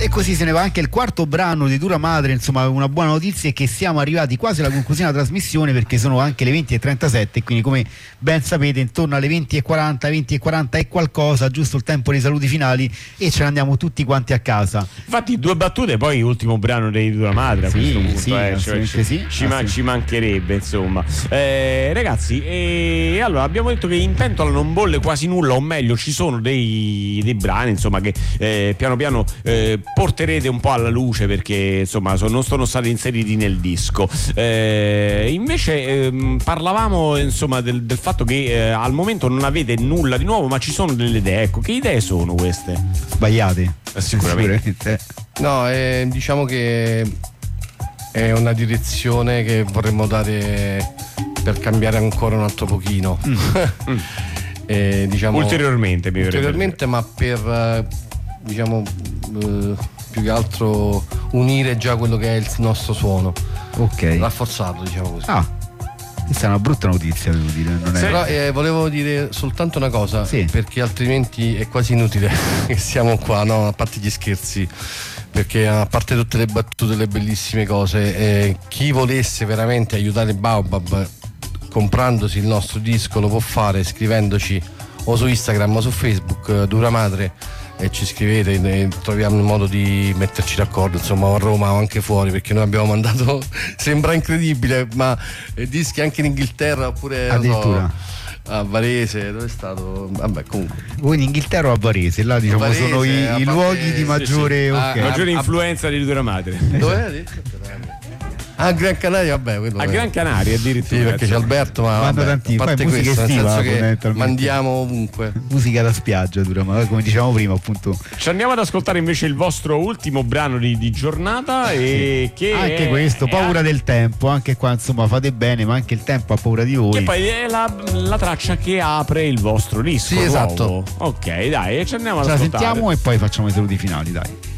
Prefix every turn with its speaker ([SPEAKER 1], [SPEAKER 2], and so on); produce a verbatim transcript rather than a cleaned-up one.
[SPEAKER 1] E così se ne va anche il quarto brano di Dura Madre. Insomma, una buona notizia è che siamo arrivati quasi alla conclusione della trasmissione, perché sono anche le venti e trentasette, quindi come ben sapete intorno alle venti e quaranta, venti e quaranta e qualcosa, giusto il tempo dei saluti finali, e ce ne andiamo tutti quanti a casa.
[SPEAKER 2] Infatti due battute, poi ultimo brano dei Dura Madre a
[SPEAKER 1] sì,
[SPEAKER 2] questo punto,
[SPEAKER 1] sì,
[SPEAKER 2] eh, cioè, ci,
[SPEAKER 1] sì,
[SPEAKER 2] ci, man- ci mancherebbe, insomma. Eh, ragazzi, e allora abbiamo detto che in pentola non bolle quasi nulla, o meglio ci sono dei, dei brani insomma che eh, piano piano eh, porterete un po' alla luce, perché insomma so, non sono stati inseriti nel disco. Eh, invece ehm, parlavamo insomma del, del fatto che eh, al momento non avete nulla di nuovo, ma ci sono delle idee. Ecco, che idee sono queste?
[SPEAKER 1] Sbagliate.
[SPEAKER 2] Eh, sicuramente.
[SPEAKER 3] Sicuramente. No, eh, diciamo che è una direzione che vorremmo dare per cambiare ancora un altro pochino. Mm. mm. eh, diciamo,
[SPEAKER 2] ulteriormente mi
[SPEAKER 3] ulteriormente ma per diciamo eh, più che altro unire già quello che è il nostro suono,
[SPEAKER 1] ok,
[SPEAKER 3] rafforzato, diciamo così.
[SPEAKER 1] Ah, questa è una brutta notizia, devo dire. Non è...
[SPEAKER 3] Però eh, volevo dire soltanto una cosa,
[SPEAKER 1] sì,
[SPEAKER 3] perché altrimenti è quasi inutile che siamo qua, no? A parte gli scherzi, perché a parte tutte le battute, le bellissime cose, eh, chi volesse veramente aiutare Baobab comprandosi il nostro disco lo può fare scrivendoci o su Instagram o su Facebook, Dura Madre, e ci scrivete e troviamo il modo di metterci d'accordo, insomma, a Roma o anche fuori, perché noi abbiamo mandato, sembra incredibile, ma dischi anche in Inghilterra, oppure
[SPEAKER 1] addirittura
[SPEAKER 3] so, a Varese, dove è stato? Vabbè, comunque.
[SPEAKER 1] Voi in Inghilterra o a Varese? Là diciamo Varese, sono i, i parte... luoghi di maggiore,
[SPEAKER 2] sì, sì.
[SPEAKER 1] Okay.
[SPEAKER 2] Ah, maggiore
[SPEAKER 3] a,
[SPEAKER 2] influenza di Dura Madre.
[SPEAKER 3] Dove? A Gran Canaria, vabbè, quello
[SPEAKER 2] a
[SPEAKER 3] è.
[SPEAKER 2] Gran Canaria addirittura.
[SPEAKER 3] Sì, perché c'è Alberto, ma
[SPEAKER 1] vabbè, tanti,
[SPEAKER 3] a parte
[SPEAKER 1] poi
[SPEAKER 3] questo,
[SPEAKER 1] estiva,
[SPEAKER 3] nel senso che mandiamo ovunque.
[SPEAKER 1] Musica da spiaggia, Dura, ma come dicevamo prima, appunto.
[SPEAKER 2] Ci andiamo ad ascoltare invece il vostro ultimo brano di, di giornata, e
[SPEAKER 1] sì,
[SPEAKER 2] che
[SPEAKER 1] anche
[SPEAKER 2] è,
[SPEAKER 1] questo, Paura
[SPEAKER 2] è...
[SPEAKER 1] del tempo, anche qua insomma fate bene, ma anche il tempo ha paura di voi.
[SPEAKER 2] Che poi è la, la traccia che apre il vostro disco.
[SPEAKER 3] Sì, esatto.
[SPEAKER 2] Nuovo. Ok, dai, ci andiamo ad
[SPEAKER 1] ce la
[SPEAKER 2] ascoltare.
[SPEAKER 1] sentiamo e poi facciamo i saluti finali, dai.